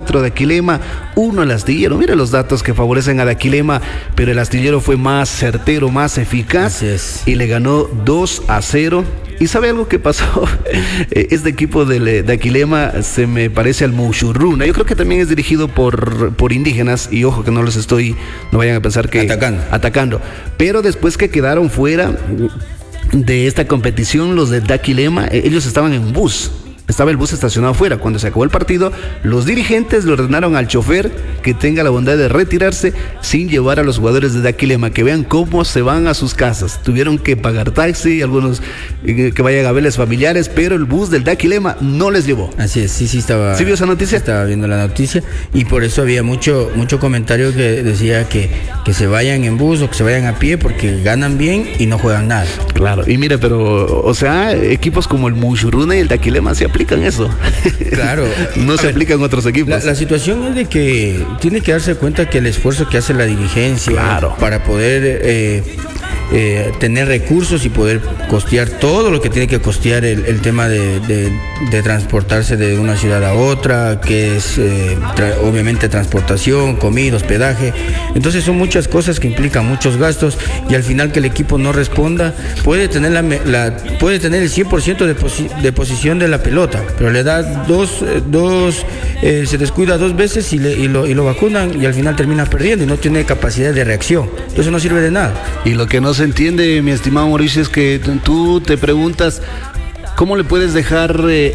4 de Aquilema, 1 al Astillero. Mire los datos que favorecen al Aquilema, pero el Astillero fue más certero, más eficaz y le ganó 2-0. ¿Y sabe algo que pasó? Este equipo de Aquilema se me parece al Mushurruna. Yo creo que también es dirigido por indígenas, y ojo que no vayan a pensar que atacando. Pero después que quedaron fuera de esta competición, los de Aquilema, ellos estaban en un bus. Estaba el bus estacionado afuera. Cuando se acabó el partido, los dirigentes le ordenaron al chofer que tenga la bondad de retirarse sin llevar a los jugadores de Aquilema, que vean cómo se van a sus casas. Tuvieron que pagar taxi, algunos que vayan a verles familiares, pero el bus del Aquilema no les llevó. Así es, sí estaba. ¿Sí vio esa noticia? Estaba viendo la noticia, y por eso había mucho comentario que decía que se vayan en bus o que se vayan a pie porque ganan bien y no juegan nada. Claro, y mire, pero, o sea, equipos como el Mushurruna y el Aquilema se aplican eso. Claro. No se aplican otros equipos. La situación es de que tiene que darse cuenta que el esfuerzo que hace la dirigencia para poder tener recursos y poder costear todo lo que tiene que costear el tema de transportarse de una ciudad a otra, que es obviamente transportación, comida, hospedaje. Entonces son muchas cosas que implican muchos gastos, y al final que el equipo no responda, puede tener puede tener el 100% de posición de la pelota, pero le da se descuida 2 veces y lo vacunan, y al final termina perdiendo y no tiene capacidad de reacción. Entonces no sirve de nada. Y lo que no se entiende, mi estimado Mauricio, es que tú te preguntas ¿cómo le puedes dejar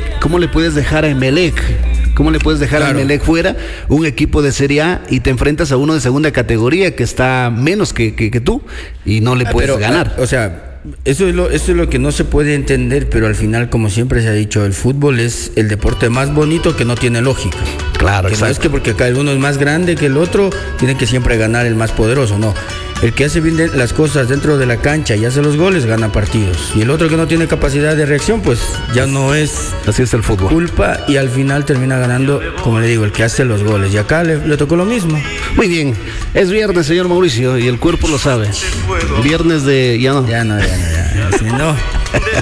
a Emelec? ¿Cómo le puedes dejar a Emelec fuera, un equipo de Serie A, y te enfrentas a uno de segunda categoría que está menos que tú y no le puedes ganar? O sea, eso es lo que no se puede entender, pero al final, como siempre se ha dicho, el fútbol es el deporte más bonito que no tiene lógica. Claro, que no es que porque acá el uno es más grande que el otro, tiene que siempre ganar el más poderoso, no. El que hace bien las cosas dentro de la cancha y hace los goles, gana partidos. Y el otro que no tiene capacidad de reacción, pues ya no es... Así es el fútbol. Culpa, y al final termina ganando, como le digo, el que hace los goles. Y acá le tocó lo mismo. Muy bien. Es viernes, señor Mauricio, y el cuerpo lo sabe. Viernes de... Ya no. Si no...